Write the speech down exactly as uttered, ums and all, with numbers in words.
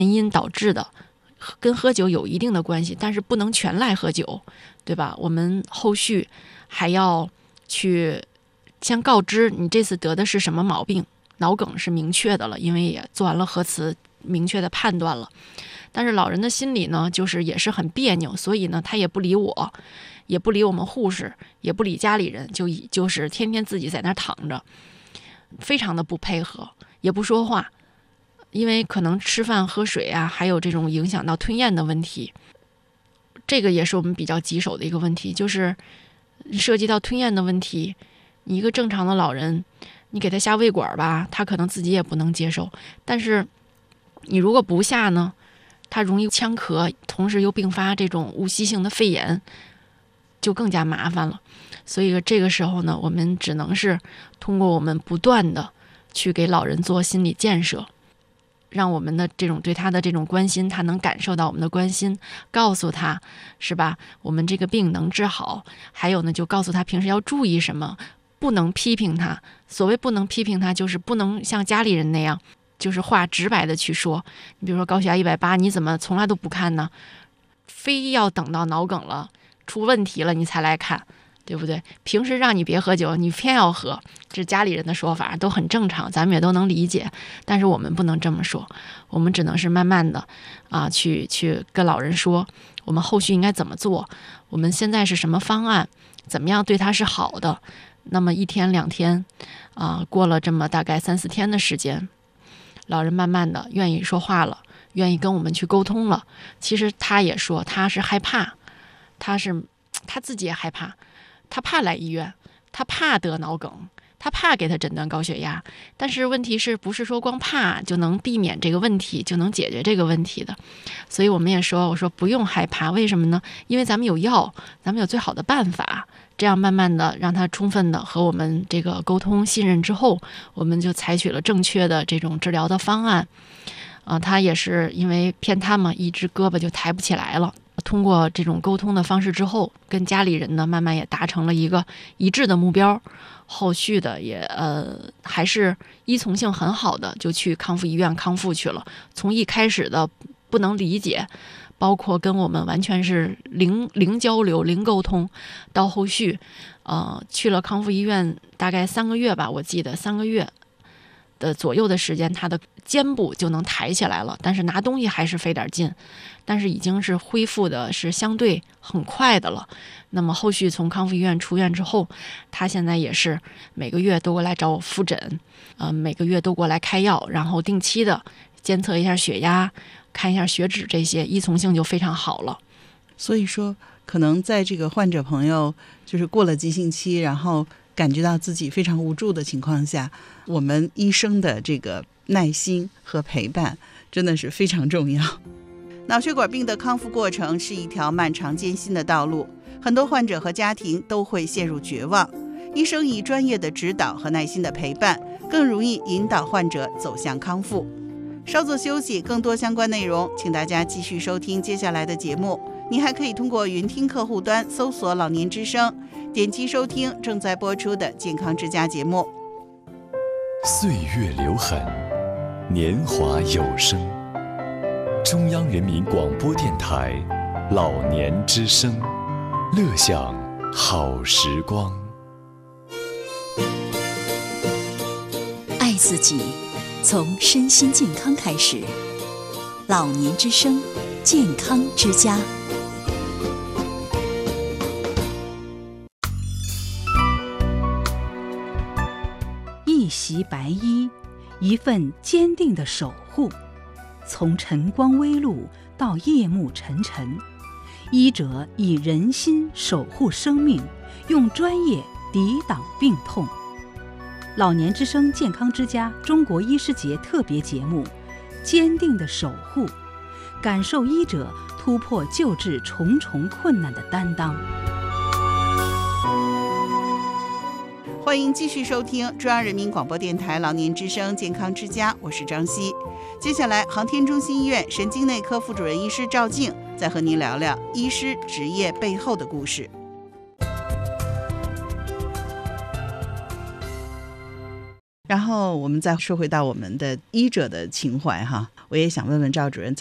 原因导致的，跟喝酒有一定的关系，但是不能全赖喝酒，对吧？我们后续还要去先告知你这次得的是什么毛病，脑梗是明确的了，因为也做完了核磁，明确的判断了。但是老人的心里呢，就是也是很别扭，所以呢，他也不理我，也不理我们护士，也不理家里人，就就是天天自己在那躺着，非常的不配合，也不说话，因为可能吃饭喝水啊，还有这种影响到吞咽的问题，这个也是我们比较棘手的一个问题，就是涉及到吞咽的问题。你一个正常的老人，你给他下胃管吧，他可能自己也不能接受，但是你如果不下呢，他容易呛咳，同时又并发这种无吸性的肺炎，就更加麻烦了。所以这个时候呢，我们只能是通过我们不断的去给老人做心理建设，让我们的这种对他的这种关心，他能感受到我们的关心，告诉他是吧，我们这个病能治好，还有呢，就告诉他平时要注意什么，不能批评他。所谓不能批评他，就是不能像家里人那样，就是话直白的去说。你比如说高血压一百八，你怎么从来都不看呢？非要等到脑梗了出问题了你才来看，对不对？平时让你别喝酒，你偏要喝，这家里人的说法都很正常，咱们也都能理解。但是我们不能这么说，我们只能是慢慢的啊，去去跟老人说，我们后续应该怎么做，我们现在是什么方案，怎么样对他是好的。那么一天两天啊，过了这么大概三四天的时间，老人慢慢的愿意说话了，愿意跟我们去沟通了。其实他也说他是害怕，他是他自己也害怕，他怕来医院，他怕得脑梗，他怕给他诊断高血压。但是问题是不是说光怕就能避免这个问题，就能解决这个问题的？所以我们也说，我说不用害怕，为什么呢？因为咱们有药，咱们有最好的办法。这样慢慢的让他充分的和我们这个沟通信任之后，我们就采取了正确的这种治疗的方案。啊、呃，他也是因为偏瘫嘛，一只胳膊就抬不起来了。通过这种沟通的方式之后，跟家里人呢慢慢也达成了一个一致的目标。后续的也呃还是依从性很好的，就去康复医院康复去了。从一开始的不能理解，包括跟我们完全是零零交流、零沟通，到后续，呃，去了康复医院大概三个月吧，我记得三个月的左右的时间，他的肩部就能抬起来了，但是拿东西还是费点劲，但是已经是恢复的是相对很快的了。那么后续从康复医院出院之后，他现在也是每个月都过来找我复诊，呃，每个月都过来开药，然后定期的监测一下血压，看一下血脂，这些依从性就非常好了。 所以说可能在这个患者朋友就是过了急性期，然后感觉到自己非常无助的情况下，我们医生的这个耐心和陪伴真的是非常重要。脑血管病的康复过程是一条漫长艰辛的道路，很多患者和家庭都会陷入绝望。医生以专业的指导和耐心的陪伴，更容易引导患者走向康复。稍作休息，更多相关内容请大家继续收听接下来的节目。您还可以通过云听客户端搜索老年之声，点击收听正在播出的健康之家节目。 岁月留痕，年华有声。中央人民广播电台老年之声，乐享好时光。 爱自己，从身心健康开始。老年之声，健康之家。 一袭白衣，一份坚定的守护。从晨光微露到夜幕沉沉，医者以人心守护生命，用专业抵挡病痛。老年之声健康之家中国医师节特别节目，坚定的守护，感受医者突破救治重重困难的担当。 欢迎继续收听中央人民广播电台老年之声健康之家，我是张希。接下来，航天中心医院神经内科副主任医师赵静再和您聊聊医师职业背后的故事。 然后我们再说回到我们的医者的情怀哈，我也想问问赵主任，